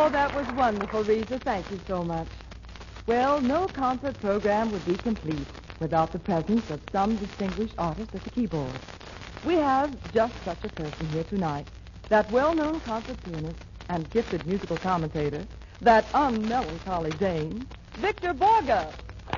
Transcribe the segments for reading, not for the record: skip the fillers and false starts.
Oh, that was wonderful, Rita. Thank you so much. Well, no concert program would be complete without the presence of some distinguished artist at the keyboard. We have just such a person here tonight, that well-known concert pianist and gifted musical commentator, that unmelancholy Dane, Victor Borge.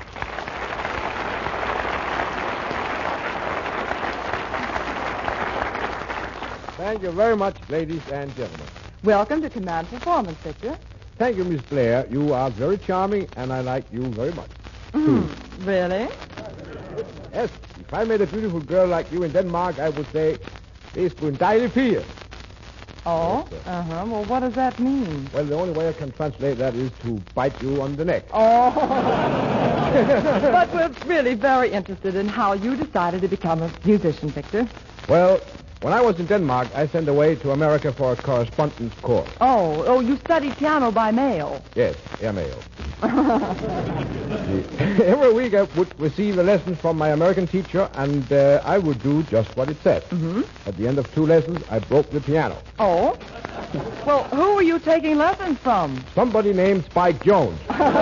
Thank you very much, ladies and gentlemen. Welcome to Command Performance, Victor. Thank you, Miss Blair. You are very charming, and I like you very much. Really? Yes, if I met a beautiful girl like you in Denmark, I would say, det er sgu en dejlig pige. Oh? Well, what does that mean? Well, the only way I can translate that is to bite you on the neck. Oh. But we're really very interested in how you decided to become a musician, Victor. Well, when I was in Denmark, I sent away to America for a correspondence course. Oh, you studied piano by mail. Yes, airmail. Every week I would receive a lesson from my American teacher, and I would do just what it said. Mm-hmm. At the end of 2 lessons, I broke the piano. Oh? Well, who were you taking lessons from? Somebody named Spike Jones.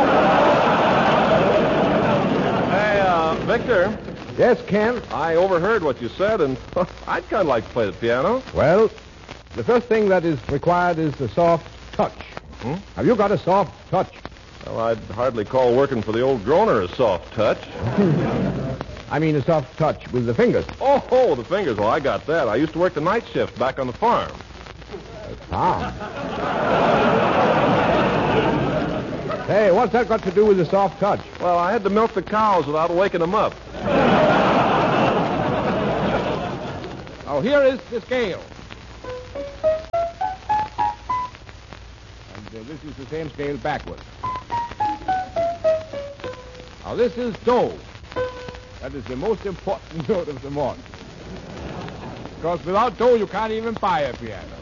Hey, Victor. Yes, Ken? I overheard what you said, and I'd kind of like to play the piano. Well, the first thing that is required is a soft touch. Have you got a soft touch? Well, I'd hardly call working for the old droner a soft touch. I mean a soft touch with the fingers. Oh, the fingers. Well, I got that. I used to work the night shift back on the farm. Hey, what's that got to do with the soft touch? Well, I had to milk the cows without waking them up. Oh, here is the scale. And this is the same scale backwards. Now, this is do. That is the most important note of them all. Because without do, you can't even buy a piano.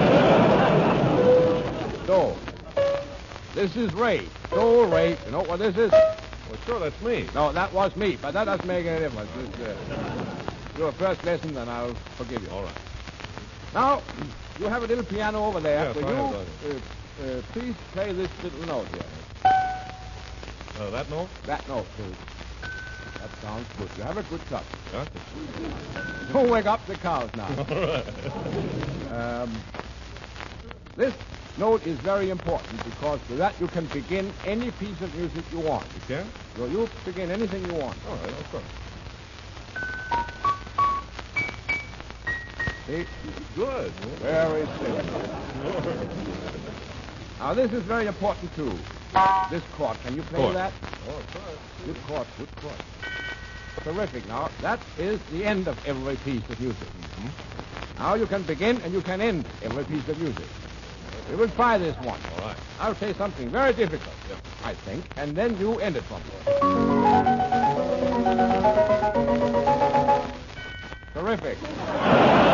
Do. This is Ray. Do, Ray. You know what this is? Well, sure, that's me. No, that was me, but that doesn't make any difference. Your first lesson, and I'll forgive you. All right. Now, you have a little piano over there. Yes, Will I you have please play this little note here? That note? That note, please. That sounds good. You have a good touch. Yeah. Don't wake up the cows now. All right. This note is very important because with that you can begin any piece of music you want. You can? So you begin anything you want. All right, of course. See? Good. Very simple. Now, this is very important, too. This chord. Can you play Chord. that? Oh, sorry. Good chord, good chord. Terrific. Now, that is the end of every piece of music. Now you can begin and you can end every piece of music. We will try this one. All right. I'll say something very difficult, I think, and then you end it for me. Terrific.